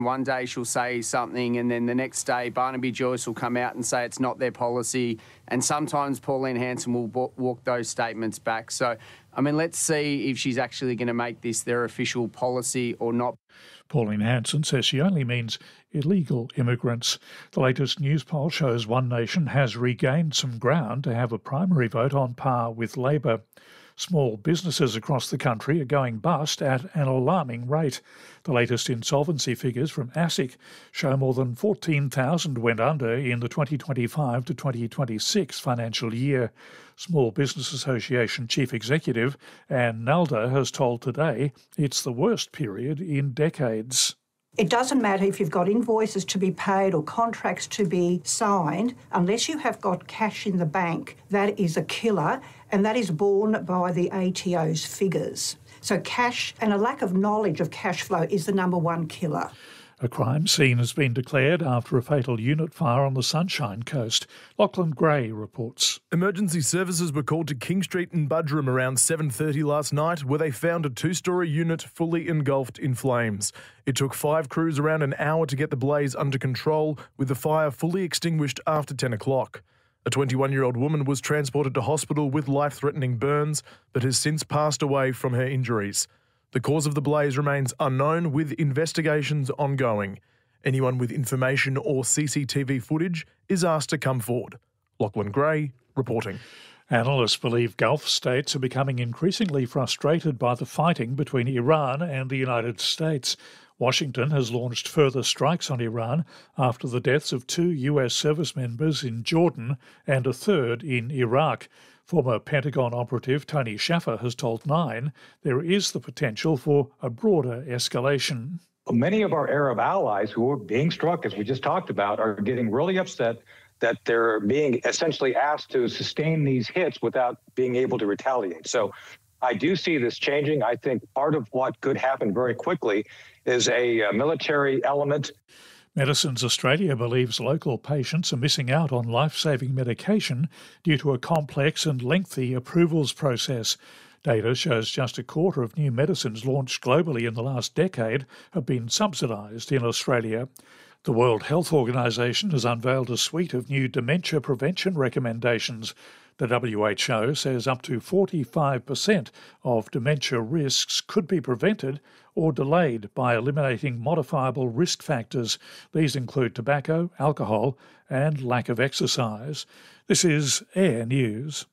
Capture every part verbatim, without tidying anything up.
One day she'll say something and then the next day Barnaby Joyce will come out and say it's not their policy, and sometimes Pauline Hanson will walk those statements back. So, I mean, let's see if she's actually going to make this their official policy or not. Pauline Hanson says she only means illegal immigrants. The latest news poll shows One Nation has regained some ground to have a primary vote on par with Labor. Small businesses across the country are going bust at an alarming rate. The latest insolvency figures from ASIC show more than fourteen thousand went under in the twenty twenty-five to twenty twenty-six financial year. Small Business Association Chief Executive Anne Nalder has told Today it's the worst period in decades. It doesn't matter if you've got invoices to be paid or contracts to be signed, unless you have got cash in the bank, that is a killer, and that is borne by the A T O's figures. So cash and a lack of knowledge of cash flow is the number one killer. A crime scene has been declared after a fatal unit fire on the Sunshine Coast. Lachlan Gray reports. Emergency services were called to King Street in Budgerum around seven thirty last night, where they found a two-storey unit fully engulfed in flames. It took five crews around an hour to get the blaze under control, with the fire fully extinguished after ten o'clock. A twenty-one-year-old woman was transported to hospital with life-threatening burns, but has since passed away from her injuries. The cause of the blaze remains unknown, with investigations ongoing. Anyone with information or C C T V footage is asked to come forward. Lachlan Gray reporting. Analysts believe Gulf states are becoming increasingly frustrated by the fighting between Iran and the United States. Washington has launched further strikes on Iran after the deaths of two U S service members in Jordan and a third in Iraq. Former Pentagon operative Tony Shaffer has told Nine there is the potential for a broader escalation. Many of our Arab allies who are being struck, as we just talked about, are getting really upset that they're being essentially asked to sustain these hits without being able to retaliate. So I do see this changing. I think part of what could happen very quickly is a uh, military element. Medicines Australia believes local patients are missing out on life-saving medication due to a complex and lengthy approvals process. Data shows just a quarter of new medicines launched globally in the last decade have been subsidised in Australia. The World Health Organisation has unveiled a suite of new dementia prevention recommendations. The W H O says up to forty-five percent of dementia risks could be prevented or delayed by eliminating modifiable risk factors. These include tobacco, alcohol and lack of exercise. This is Air News.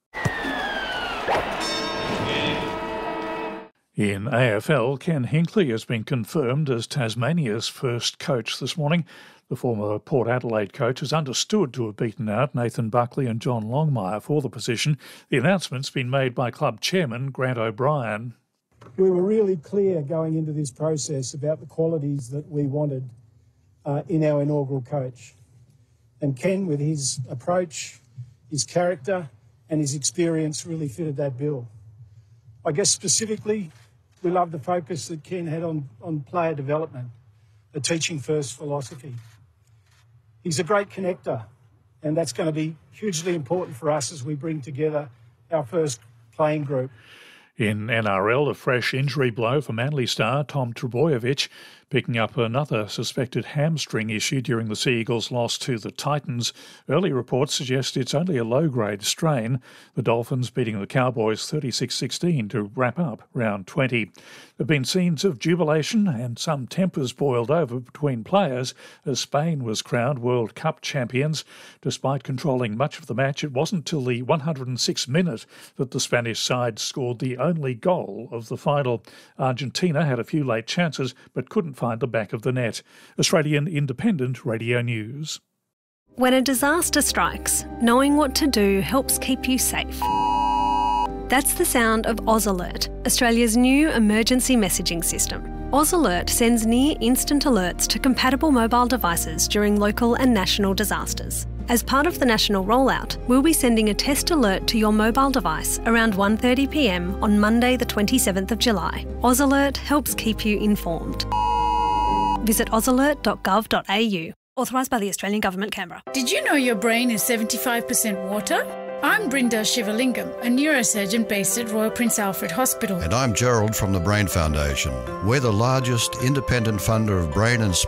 In A F L, Ken Hinkley has been confirmed as Tasmania's first coach this morning. The former Port Adelaide coach is understood to have beaten out Nathan Buckley and John Longmire for the position. The announcement's been made by club chairman Grant O'Brien. We were really clear going into this process about the qualities that we wanted uh, in our inaugural coach. And Ken, with his approach, his character and his experience, really fitted that bill. I guess specifically, we love the focus that Ken had on, on player development, a teaching-first philosophy. He's a great connector, and that's going to be hugely important for us as we bring together our first playing group. In N R L, a fresh injury blow for Manly star Tom Trbojevic, picking up another suspected hamstring issue during the Sea Eagles' loss to the Titans. Early reports suggest it's only a low-grade strain. The Dolphins beating the Cowboys thirty-six sixteen to wrap up round twenty. There have been scenes of jubilation and some tempers boiled over between players as Spain was crowned World Cup champions. Despite controlling much of the match, it wasn't till the one hundred sixth minute that the Spanish side scored the only goal of the final. Argentina had a few late chances but couldn't find the back of the net. Australian Independent Radio News. When a disaster strikes, knowing what to do helps keep you safe. That's the sound of Oz Alert, Australia's new emergency messaging system. Oz Alert sends near-instant alerts to compatible mobile devices during local and national disasters. As part of the national rollout, we'll be sending a test alert to your mobile device around one thirty p m on Monday the twenty-seventh of July. Oz Alert helps keep you informed. Visit oz alert dot gov dot a u. Authorised by the Australian Government, Canberra. Did you know your brain is seventy-five percent water? I'm Brinda Shivalingam, a neurosurgeon based at Royal Prince Alfred Hospital. And I'm Gerald from the Brain Foundation. We're the largest independent funder of brain and